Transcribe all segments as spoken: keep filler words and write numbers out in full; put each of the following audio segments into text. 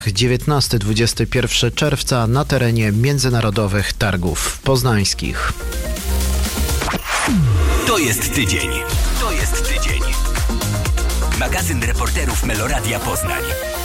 dziewiętnastego do dwudziestego pierwszego czerwca na terenie Międzynarodowych Targów Poznańskich. To jest tydzień. To jest tydzień. Magazyn reporterów Meloradia Poznań.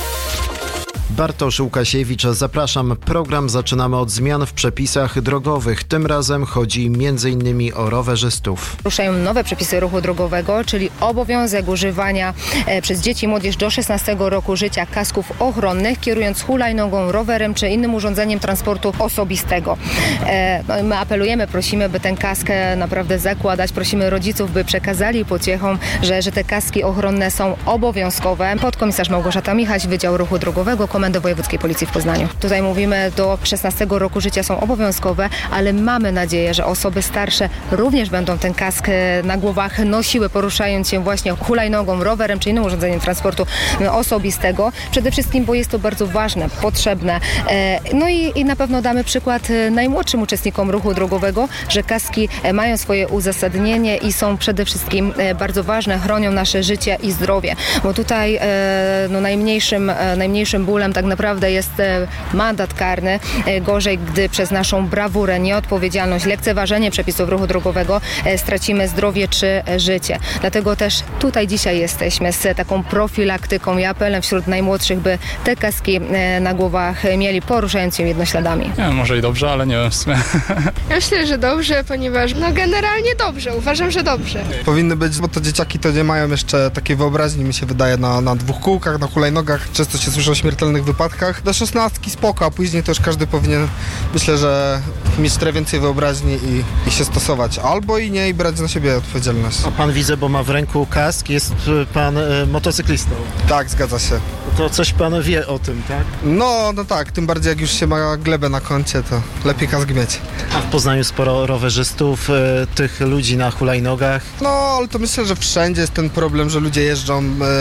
Bartosz Łukasiewicz, zapraszam. Program zaczynamy od zmian w przepisach drogowych. Tym razem chodzi między innymi o rowerzystów. Ruszają nowe przepisy ruchu drogowego, czyli obowiązek używania e, przez dzieci i młodzież do szesnastego roku życia kasków ochronnych, kierując hulajnogą, rowerem czy innym urządzeniem transportu osobistego. E, no, my apelujemy, prosimy, by ten kask naprawdę zakładać. Prosimy rodziców, by przekazali pociechom, że, że te kaski ochronne są obowiązkowe. Podkomisarz Małgorzata Michaś, Wydział Ruchu Drogowego, Komendy Wojewódzkiej Policji w Poznaniu. Tutaj mówimy, do szesnastego roku życia są obowiązkowe, ale mamy nadzieję, że osoby starsze również będą ten kask na głowach nosiły, poruszając się właśnie hulajnogą, rowerem czy innym urządzeniem transportu osobistego. Przede wszystkim, bo jest to bardzo ważne, potrzebne. No i, i na pewno damy przykład najmłodszym uczestnikom ruchu drogowego, że kaski mają swoje uzasadnienie i są przede wszystkim bardzo ważne, chronią nasze życie i zdrowie. Bo tutaj no, najmniejszym, najmniejszym bólem tak naprawdę jest mandat karny. Gorzej, gdy przez naszą brawurę, nieodpowiedzialność, lekceważenie przepisów ruchu drogowego stracimy zdrowie czy życie. Dlatego też tutaj dzisiaj jesteśmy z taką profilaktyką i apelem wśród najmłodszych, by te kaski na głowach mieli, poruszając się jednośladami. Nie, może i dobrze, ale nie wiem w sumie. Ja myślę, że dobrze, ponieważ no generalnie dobrze, uważam, że dobrze. Powinny być, bo to dzieciaki to nie mają jeszcze takiej wyobraźni, mi się wydaje, na, na dwóch kółkach, na hulajnogach. Często się słyszy o śmiertelnych wypadkach. Do szesnastki spoko, a później to już każdy powinien, myślę, że mieć trochę więcej wyobraźni i, i się stosować. Albo i nie, i brać na siebie odpowiedzialność. A pan widzę, bo ma w ręku kask, jest pan e, motocyklistą. Tak, zgadza się. To coś pan wie o tym, tak? No, no tak, tym bardziej jak już się ma glebę na koncie, to lepiej kask mieć. A w Poznaniu sporo rowerzystów, e, tych ludzi na hulajnogach. No, ale to myślę, że wszędzie jest ten problem, że ludzie jeżdżą, e,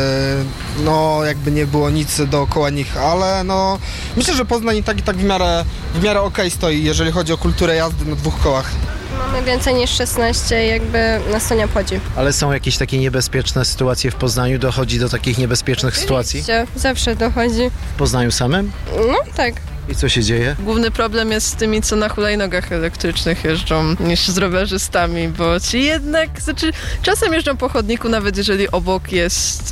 no jakby nie było nic dookoła nich, ale no myślę, że Poznań i tak i tak w miarę, w miarę okej stoi, jeżeli chodzi o kulturę jazdy na dwóch kołach. Mamy więcej niż szesnaście, jakby nas to nie obchodzi. Ale są jakieś takie niebezpieczne sytuacje w Poznaniu? Dochodzi do takich niebezpiecznych sytuacji? Oczywiście, zawsze dochodzi. W Poznaniu samym? No tak. I co się dzieje? Główny problem jest z tymi, co na hulajnogach elektrycznych jeżdżą, niż z rowerzystami, bo ci jednak, znaczy czasem jeżdżą po chodniku, nawet jeżeli obok jest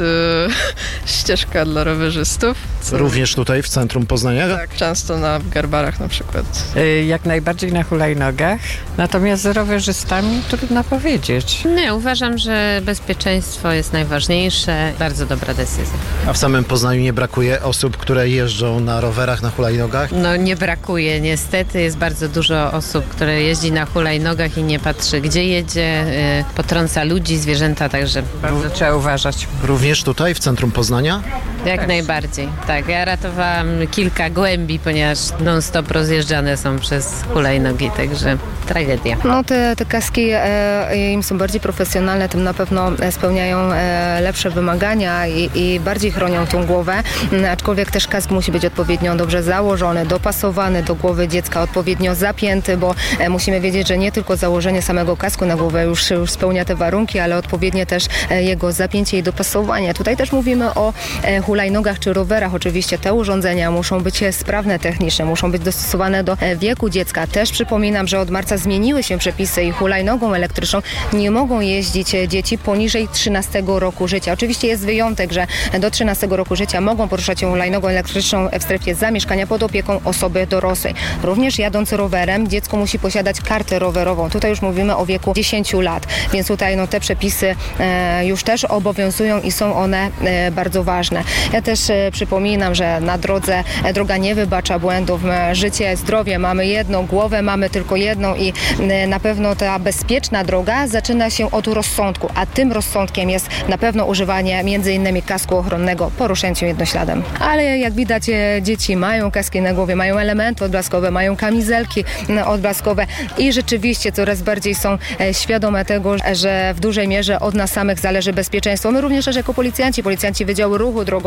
e, ścieżka dla rowerzystów. Co... Również tutaj w centrum Poznania? Tak, często na Garbarach na przykład. Jak najbardziej na hulajnogach, natomiast z rowerzystami trudno powiedzieć. Nie, uważam, że bezpieczeństwo jest najważniejsze. Bardzo dobra decyzja. A w samym Poznaniu nie brakuje osób, które jeżdżą na rowerach, na hulajnogach? No nie brakuje, niestety jest bardzo dużo osób, które jeździ na hulajnogach i nie patrzy, gdzie jedzie, yy, potrąca ludzi, zwierzęta, także bardzo trzeba uważać. Również tutaj w centrum Poznania? Jak tak. najbardziej, tak. Ja ratowałam kilka gołębi, ponieważ non-stop rozjeżdżane są przez hulajnogi, także tragedia. No te, te kaski e, im są bardziej profesjonalne, tym na pewno spełniają e, lepsze wymagania i, i bardziej chronią tą głowę, aczkolwiek też kask musi być odpowiednio dobrze założony, dopasowany do głowy dziecka, odpowiednio zapięty, bo e, musimy wiedzieć, że nie tylko założenie samego kasku na głowę już, już spełnia te warunki, ale odpowiednie też e, jego zapięcie i dopasowanie. Tutaj też mówimy o e, hulajnogach czy rowerach. Oczywiście te urządzenia muszą być sprawne technicznie, muszą być dostosowane do e, wieku dziecka. Też przypominam, że od marca zmieniły się przepisy i hulajnogą elektryczną nie mogą jeździć e, dzieci poniżej trzynastego roku życia. Oczywiście jest wyjątek, że do trzynastego roku życia mogą poruszać się hulajnogą elektryczną w strefie zamieszkania pod opieką osoby dorosłej. Również jadąc rowerem, dziecko musi posiadać kartę rowerową. Tutaj już mówimy o wieku dziesięciu lat, więc tutaj no, te przepisy e, już też obowiązują i są one e, bardzo ważne. Ja też e, przypominam, że na drodze e, droga nie wybacza błędów. E, życie, zdrowie mamy jedną, głowę mamy tylko jedną i e, na pewno ta bezpieczna droga zaczyna się od rozsądku, a tym rozsądkiem jest na pewno używanie między innymi kasku ochronnego, poruszając się jednośladem. Ale jak widać, e, dzieci mają kaski na głowie, mają elementy odblaskowe, mają kamizelki odblaskowe i rzeczywiście coraz bardziej są świadome tego, że w dużej mierze od nas samych zależy bezpieczeństwo. My również też jako policjanci, policjanci Wydziału Ruchu Drogowego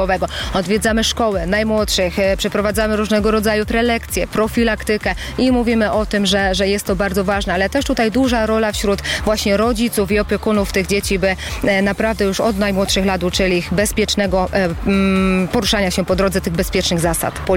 dopingowego. Odwiedzamy szkoły najmłodszych, e, przeprowadzamy różnego rodzaju prelekcje, profilaktykę i mówimy o tym, że, że jest to bardzo ważne, ale też tutaj duża rola wśród właśnie rodziców i opiekunów tych dzieci, by e, naprawdę już od najmłodszych lat uczyli ich bezpiecznego e, m, poruszania się po drodze tych bezpiecznych zasad.